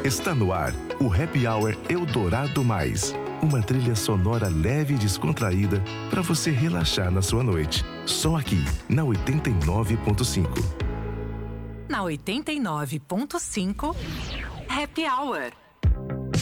Está no ar o Happy Hour Eldorado Mais. Uma trilha sonora leve e descontraída para você relaxar na sua noite. Só aqui, na 89.5. Na 89.5, Happy Hour.